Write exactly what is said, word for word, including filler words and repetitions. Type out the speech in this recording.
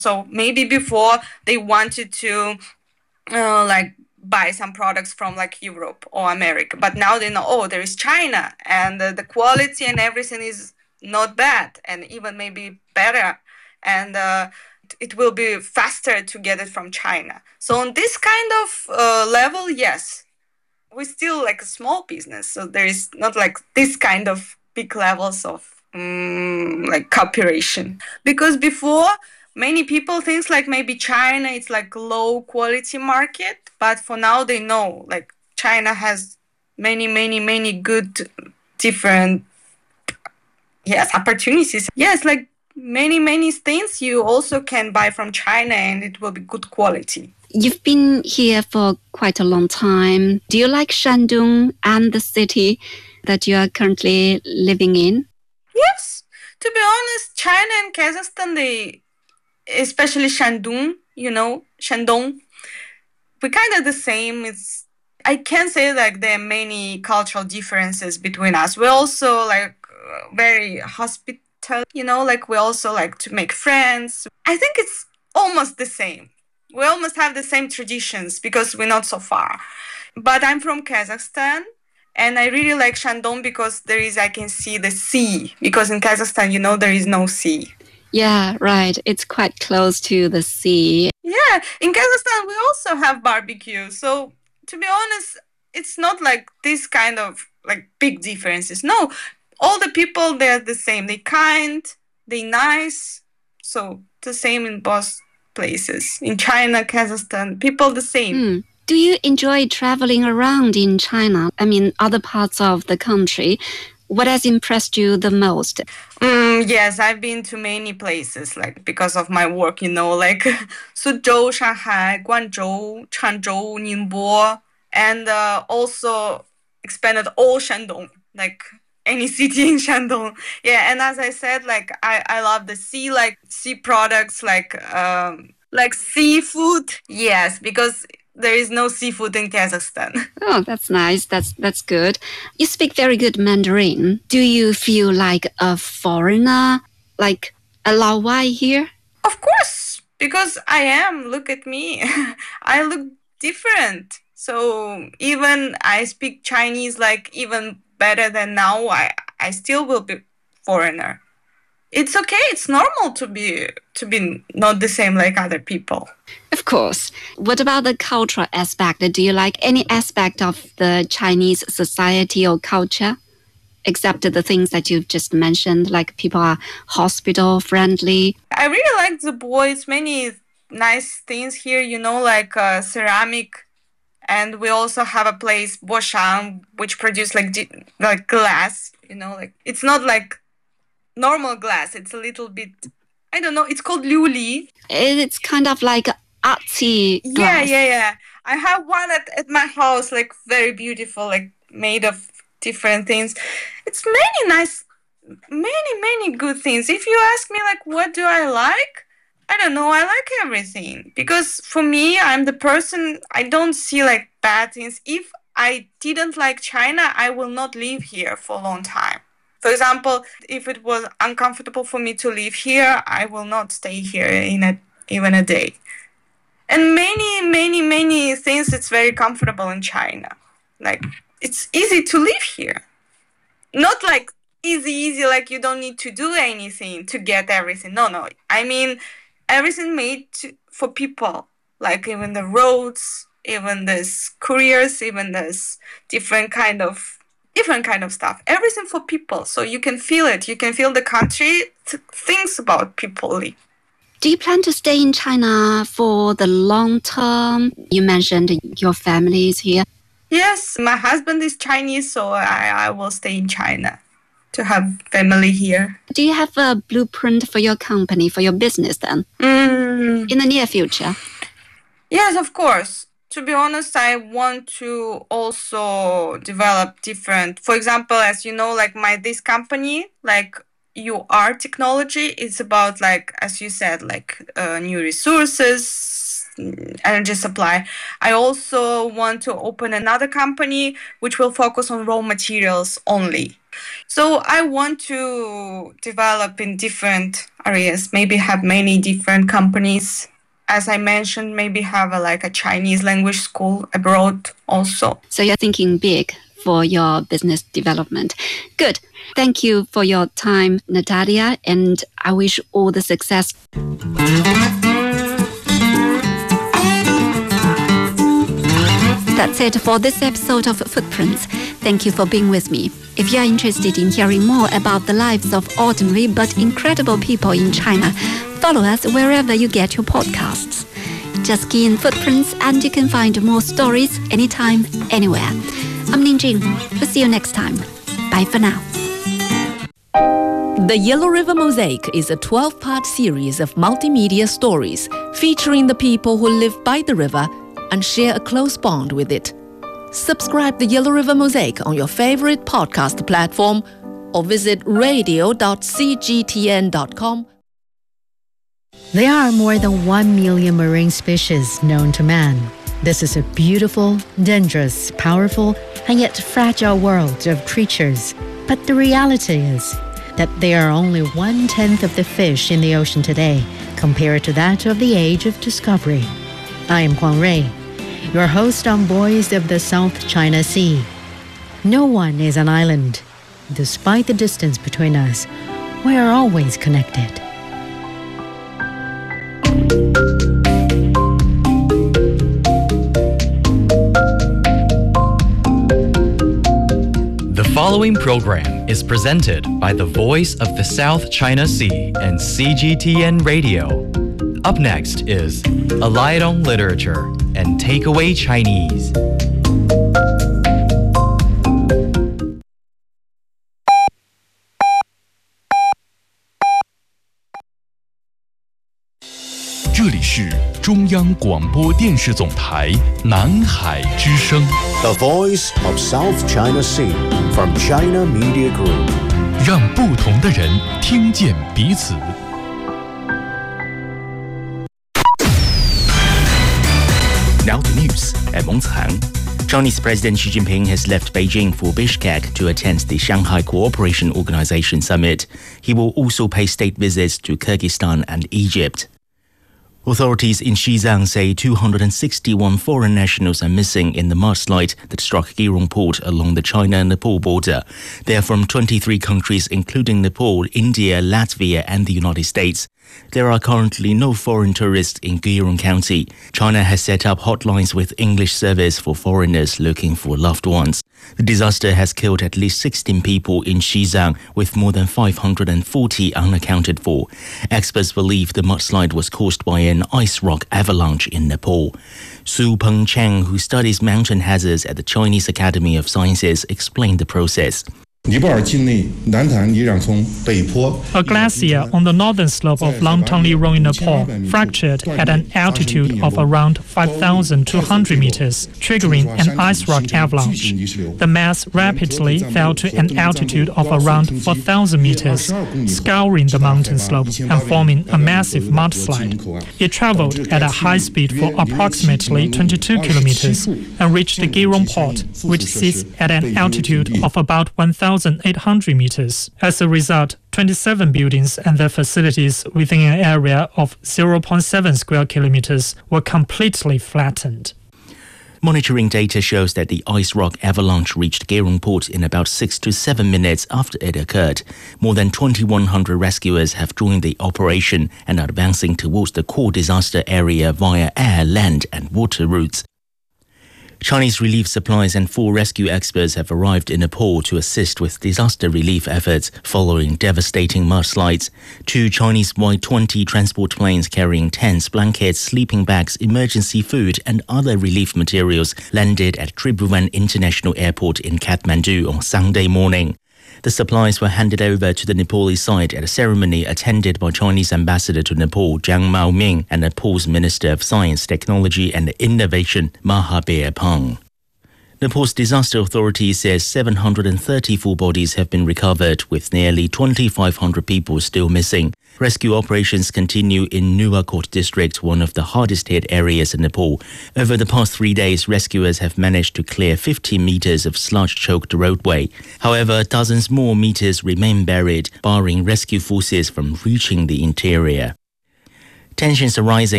So maybe before they wanted to uh, like buy some products from like Europe or America, but now they know, oh, there is China, and uh, the quality and everything is not bad, and even maybe better, and uh, it will be faster to get it from China. So on this kind of uh, level, yes, we're still like a small business, so there is not like this kind of big levels of um, like cooperation. Because before, many people think like maybe China is like low quality market, but for now they know like China has many, many, many good different yes opportunities. Yes, like many, many things you also can buy from China, and it will be good quality. You've been here for quite a long time. Do you like Shandong and the city that you are currently living in? Yes, to be honest, China and Kazakhstan, they, especially Shandong, you know, Shandong, we're kind of the same. It's I can say like there are many cultural differences between us. We're also like uh, very hospitable, you know, like we also like to make friends. I think it's almost the same. We almost have the same traditions because we're not so far. But I'm from Kazakhstan, and I really like Shandong because there is, I can see the sea. Because in Kazakhstan, you know, there is no sea. Yeah, right. It's quite close to the sea. Yeah, in Kazakhstan, we also have barbecue. So to be honest, it's not like this kind of like big differences. No, all the people, they're the same. They kind, they nice. So the same in both places. In China, Kazakhstan, people the same. Mm. Do you enjoy traveling around in China? I mean, other parts of the country. What has impressed you the most? Mm, yes, I've been to many places, like because of my work, you know, like Suzhou, Shanghai, Guangzhou, Changzhou, Ningbo, and uh, also expanded all Shandong, like any city in Shandong. Yeah, and as I said, like I, I love the sea, like sea products, like um, like seafood. Yes, because there is no seafood in Kazakhstan. Oh, that's nice. That's that's good. You speak very good Mandarin. Do you feel like a foreigner, like a Laowai here? Of course, because I am. Look at me. I look different. So even I speak Chinese like even better than now, I, I still will be foreigner. It's okay. It's normal to be to be not the same like other people. Of course. What about the cultural aspect? Do you like any aspect of the Chinese society or culture? Except the things that you've just mentioned, like people are hospital friendly. I really like the boys. Many nice things here, you know, like uh, ceramic, and we also have a place Boshang, which produce like di- like glass. You know, like it's not like normal glass. It's a little bit, I don't know. It's called liuli. It's kind of like artsy glass. Yeah, yeah, yeah. I have one at, at my house, like very beautiful, like made of different things. It's many nice, many, many good things. If you ask me, like, what do I like? I don't know. I like everything because for me, I'm the person, I don't see like bad things. If I didn't like China, I will not live here for a long time. For example, if it was uncomfortable for me to live here, I will not stay here in a, even a day. And many, many, many things, it's very comfortable in China. Like, it's easy to live here. Not like easy, easy, like you don't need to do anything to get everything. No, no. I mean, everything made to, for people. Like even the roads, even this couriers, even this different kind of different kind of stuff. Everything for people. So you can feel it. You can feel the country th- thinks about people. Do you plan to stay in China for the long term? You mentioned your family is here. Yes, my husband is Chinese, so I, I will stay in China to have family here. Do you have a blueprint for your company, for your business then? Mm. In the near future? Yes, of course. To be honest, I want to also develop different, for example, as you know, like my this company, like U R technology, is about like, as you said, like uh, new resources, energy supply. I also want to open another company which will focus on raw materials only. So I want to develop in different areas, maybe have many different companies. As I mentioned, maybe have a, like a Chinese language school abroad also. So you're thinking big for your business development. Good. Thank you for your time, Natalia, and I wish all the success. That's it for this episode of Footprints. Thank you for being with me. If you are interested in hearing more about the lives of ordinary but incredible people in China, follow us wherever you get your podcasts. Just key in Footprints and you can find more stories anytime, anywhere. I'm Ningjing. We'll see you next time. Bye for now. The Yellow River Mosaic is a twelve-part series of multimedia stories featuring the people who live by the river and share a close bond with it. Subscribe the Yellow River Mosaic on your favorite podcast platform or visit radio dot c g t n dot com. There are more than one million marine species known to man. This is a beautiful, dangerous, powerful, and yet fragile world of creatures. But the reality is that there are only one-tenth of the fish in the ocean today compared to that of the age of discovery. I am Huang Rui, your host on Boys of the South China Sea. No one is an island. Despite the distance between us, we are always connected. The following program is presented by the Voice of the South China Sea and C G T N Radio. Up next is A Light on Literature and Takeaway Chinese. "这里是中央广播电视总台南海之声 The Voice of South China Sea from China Media Group." 让不同的人听见彼此。 Now the news at Mengcang. Chinese President Xi Jinping has left Beijing for Bishkek to attend the Shanghai Cooperation Organization summit. He will also pay state visits to Kyrgyzstan and Egypt. Authorities in Xizang say two hundred sixty-one foreign nationals are missing in the mudslide that struck Girong Port along the China-Nepal border. They are from twenty-three countries including Nepal, India, Latvia and the United States. There are currently no foreign tourists in Girong County. China has set up hotlines with English service for foreigners looking for loved ones. The disaster has killed at least sixteen people in Xizang, with more than five hundred forty unaccounted for. Experts believe the mudslide was caused by an ice rock avalanche in Nepal. Su Pengcheng, who studies mountain hazards at the Chinese Academy of Sciences, explained the process. A glacier on the northern slope of Langtang Lirong in Nepal fractured at an altitude of around five thousand two hundred meters, triggering an ice rock avalanche. The mass rapidly fell to an altitude of around four thousand meters, scouring the mountain slope and forming a massive mudslide. It traveled at a high speed for approximately twenty-two kilometers and reached the Girong Port, which sits at an altitude of about one thousand eight hundred meters. As a result, twenty-seven buildings and their facilities within an area of zero point seven square kilometers were completely flattened. Monitoring data shows that the ice rock avalanche reached Girong Port in about six to seven minutes after it occurred. More than twenty-one hundred rescuers have joined the operation and are advancing towards the core disaster area via air, land and water routes. Chinese relief supplies and four rescue experts have arrived in Nepal to assist with disaster relief efforts following devastating mudslides. Two Chinese Y twenty transport planes carrying tents, blankets, sleeping bags, emergency food and other relief materials landed at Tribhuvan International Airport in Kathmandu on Sunday morning. The supplies were handed over to the Nepalese side at a ceremony attended by Chinese Ambassador to Nepal, Jiang Maoming, and Nepal's Minister of Science, Technology and Innovation, Mahabir Pang. Nepal's disaster authority says seven hundred thirty-four bodies have been recovered, with nearly twenty-five hundred people still missing. Rescue operations continue in Nuwakot district, one of the hardest hit areas in Nepal. Over the past three days, rescuers have managed to clear fifty meters of sludge-choked roadway. However, dozens more meters remain buried, barring rescue forces from reaching the interior. Tensions are rising